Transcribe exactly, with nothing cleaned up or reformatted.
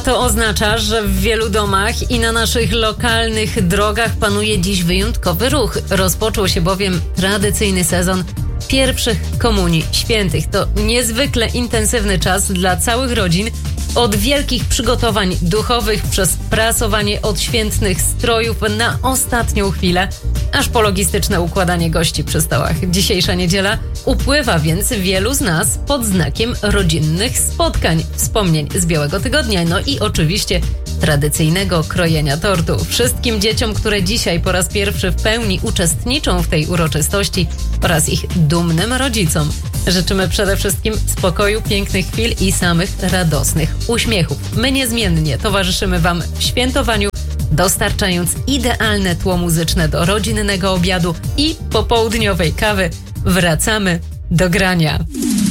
to oznacza, że w wielu domach i na naszych lokalnych drogach panuje dziś wyjątkowy ruch. Rozpoczął się bowiem tradycyjny sezon pierwszych komunii świętych. To niezwykle intensywny czas dla całych rodzin. Od wielkich przygotowań duchowych przez prasowanie odświętnych strojów na ostatnią chwilę, aż po logistyczne układanie gości przy stołach. Dzisiejsza niedziela upływa więc wielu z nas pod znakiem rodzinnych spotkań, wspomnień z Białego Tygodnia, no i oczywiście tradycyjnego krojenia tortu. Wszystkim dzieciom, które dzisiaj po raz pierwszy w pełni uczestniczą w tej uroczystości oraz ich dumnym rodzicom życzymy przede wszystkim spokoju, pięknych chwil i samych radosnych uśmiechów. My niezmiennie towarzyszymy Wam w świętowaniu, dostarczając idealne tło muzyczne do rodzinnego obiadu i popołudniowej kawy. Wracamy do grania.